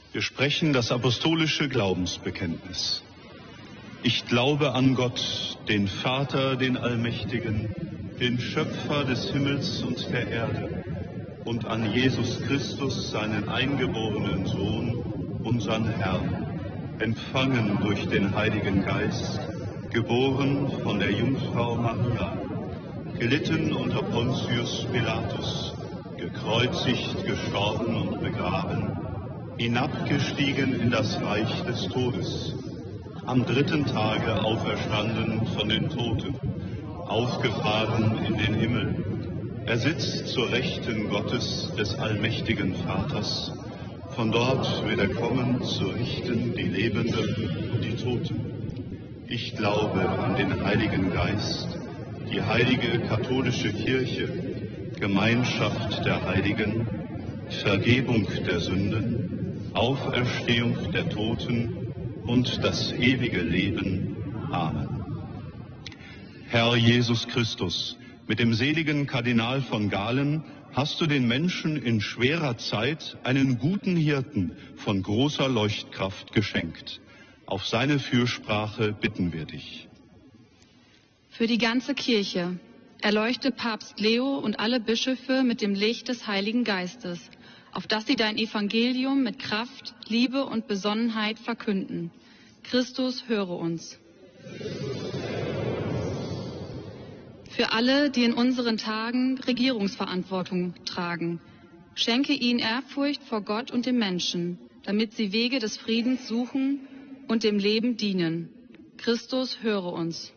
Wir sprechen das apostolische Glaubensbekenntnis. Ich glaube an Gott, den Vater, den Allmächtigen, den Schöpfer des Himmels und der Erde, und an Jesus Christus, seinen eingeborenen Sohn, unseren Herrn, empfangen durch den Heiligen Geist, geboren von der Jungfrau Maria, gelitten unter Pontius Pilatus, gekreuzigt, gestorben und begraben, hinabgestiegen in das Reich des Todes, am dritten Tage auferstanden von den Toten, aufgefahren in den Himmel. Er sitzt zur Rechten Gottes, des allmächtigen Vaters. Von dort wird er kommen, zu richten die Lebenden und die Toten. Ich glaube an den Heiligen Geist, die heilige katholische Kirche, Gemeinschaft der Heiligen, Vergebung der Sünden, Auferstehung der Toten und das ewige Leben. Amen. Herr Jesus Christus, mit dem seligen Kardinal von Galen hast du den Menschen in schwerer Zeit einen guten Hirten von großer Leuchtkraft geschenkt. Auf seine Fürsprache bitten wir dich. Für die ganze Kirche erleuchte Papst Leo und alle Bischöfe mit dem Licht des Heiligen Geistes, auf dass sie dein Evangelium mit Kraft, Liebe und Besonnenheit verkünden. Christus, höre uns. Für alle, die in unseren Tagen Regierungsverantwortung tragen, schenke ihnen Ehrfurcht vor Gott und dem Menschen, damit sie Wege des Friedens suchen und dem Leben dienen. Christus, höre uns.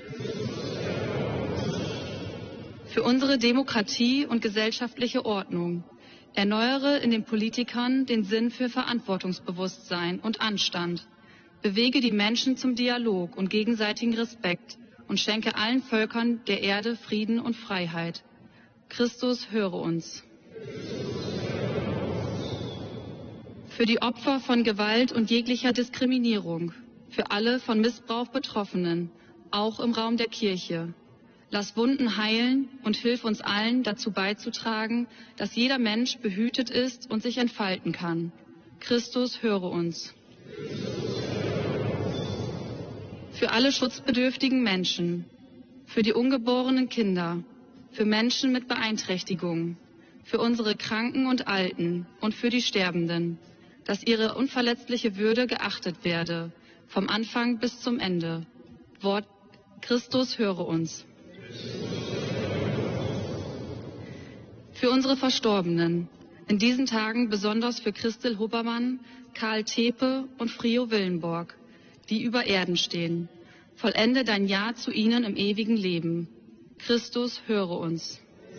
Für unsere Demokratie und gesellschaftliche Ordnung erneuere in den Politikern den Sinn für Verantwortungsbewusstsein und Anstand, bewege die Menschen zum Dialog und gegenseitigen Respekt und schenke allen Völkern der Erde Frieden und Freiheit. Christus, höre uns. Für die Opfer von Gewalt und jeglicher Diskriminierung, für alle von Missbrauch Betroffenen, auch im Raum der Kirche. Lass Wunden heilen und hilf uns allen dazu beizutragen, dass jeder Mensch behütet ist und sich entfalten kann. Christus, höre uns. Für alle schutzbedürftigen Menschen, für die ungeborenen Kinder, für Menschen mit Beeinträchtigungen, für unsere Kranken und Alten und für die Sterbenden, dass ihre unverletzliche Würde geachtet werde, vom Anfang bis zum Ende. Wort Christus, höre uns. Für unsere Verstorbenen, in diesen Tagen besonders für Christel Hubermann, Karl Tepe und Frio Willenborg, die über Erden stehen. Vollende dein Ja zu ihnen im ewigen Leben. Christus, höre uns.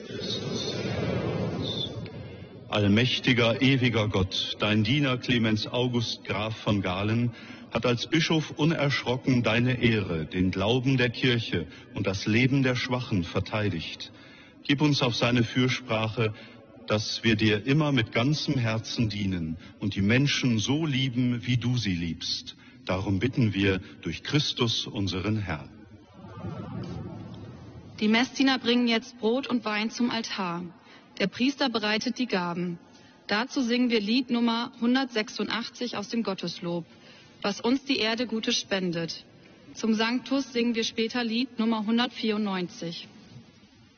Allmächtiger, ewiger Gott, dein Diener Clemens August Graf von Galen hat als Bischof unerschrocken deine Ehre, den Glauben der Kirche und das Leben der Schwachen verteidigt. Gib uns auf seine Fürsprache, dass wir dir immer mit ganzem Herzen dienen und die Menschen so lieben, wie du sie liebst. Darum bitten wir durch Christus, unseren Herrn. Die Messdiener bringen jetzt Brot und Wein zum Altar. Der Priester bereitet die Gaben. Dazu singen wir Lied Nummer 186 aus dem Gotteslob, was uns die Erde Gutes spendet. Zum Sanctus singen wir später Lied Nummer 194.